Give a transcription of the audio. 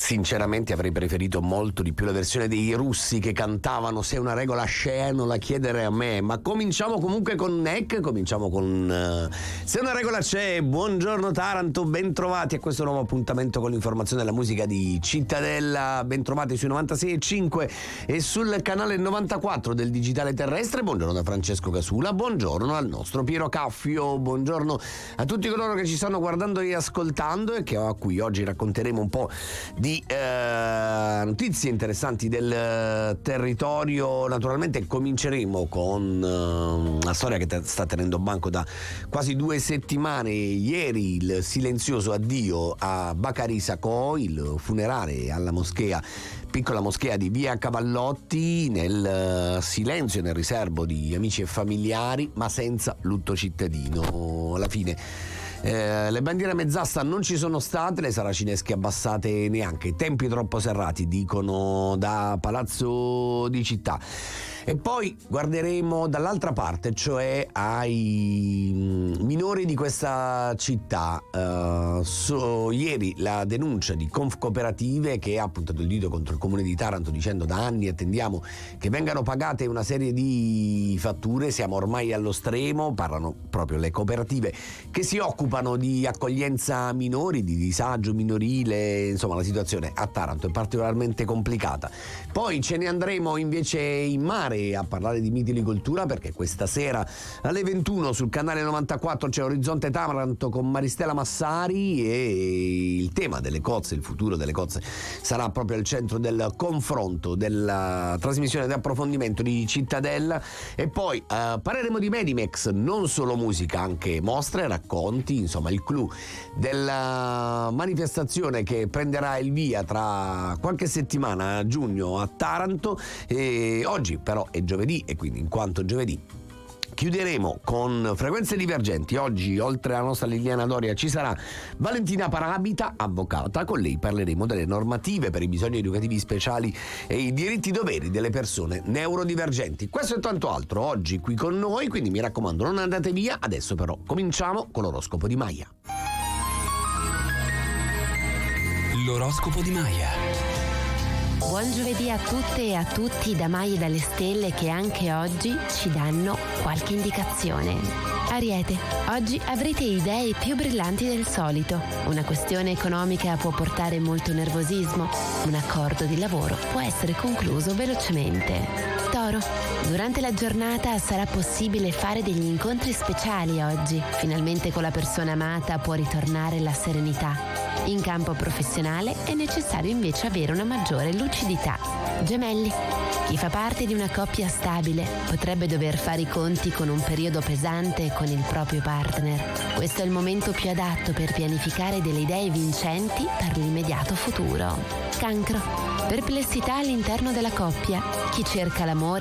Sinceramente avrei preferito molto di più la versione dei russi che cantavano "Se una regola c'è non la chiedere a me", ma cominciamo comunque con Neck, cominciamo con "Se una regola c'è". Buongiorno Taranto, bentrovati a questo nuovo appuntamento con l'informazione della musica di Cittadella, bentrovati sui 96.5 e sul canale 94 del digitale terrestre. Buongiorno da Francesco Casula, buongiorno al nostro Piero Caffio, buongiorno a tutti coloro che ci stanno guardando e ascoltando e a cui oggi racconteremo un po' di notizie interessanti del territorio. Naturalmente cominceremo con una storia che sta tenendo banco da quasi 2 settimane. Ieri il silenzioso addio a Bakary Sakho, il funerale alla moschea, piccola moschea di via Cavallotti, nel silenzio e nel riserbo di amici e familiari, ma senza lutto cittadino. Alla fine le bandiere a mezz'asta non ci sono state, le saracinesche abbassate neanche, tempi troppo serrati, dicono da Palazzo di Città. E poi guarderemo dall'altra parte, cioè ai minori di questa città. Ieri la denuncia di Confcooperative, che ha puntato il dito contro il comune di Taranto dicendo: da anni attendiamo che vengano pagate una serie di fatture, siamo ormai allo stremo. Parlano proprio le cooperative che si occupano di accoglienza minori, di disagio minorile. Insomma, la situazione a Taranto è particolarmente complicata. Poi ce ne andremo invece in mare a parlare di mitilicoltura, perché questa sera alle 21 sul canale 94 c'è Orizzonte Taranto con Maristela Massari e il tema delle cozze, il futuro delle cozze sarà proprio al centro del confronto, della trasmissione di approfondimento di Cittadella. E poi parleremo di Medimex, non solo musica, anche mostre, racconti, insomma il clou della manifestazione che prenderà il via tra qualche settimana a giugno a Taranto. E oggi però è giovedì e quindi in quanto giovedì chiuderemo con frequenze divergenti. Oggi oltre alla nostra Liliana Doria ci sarà Valentina Parabita, avvocata. Con lei parleremo delle normative per i bisogni educativi speciali e i diritti doveri delle persone neurodivergenti. Questo e tanto altro oggi qui con noi, quindi mi raccomando non andate via. Adesso però cominciamo con l'oroscopo di Maia. L'oroscopo di Maia. Buon giovedì a tutte e a tutti da Maia e dalle stelle, che anche oggi ci danno qualche indicazione. Ariete, oggi avrete idee più brillanti del solito. Una questione economica può portare molto nervosismo. Un accordo di lavoro può essere concluso velocemente. Toro, durante la giornata sarà possibile fare degli incontri speciali oggi. Finalmente con la persona amata può ritornare la serenità. In campo professionale è necessario invece avere una maggiore lucidità. Gemelli, chi fa parte di una coppia stabile potrebbe dover fare i conti con un periodo pesante con il proprio partner. Questo è il momento più adatto per pianificare delle idee vincenti per l'immediato futuro. Cancro, perplessità all'interno della coppia. Chi cerca l'amore